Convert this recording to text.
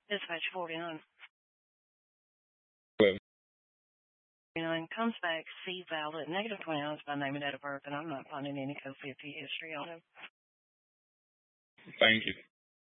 Dispatch 49. Well, 49 comes back C valid negative 29 by name and date of birth, and I'm not finding any code 50 history on him. thank you.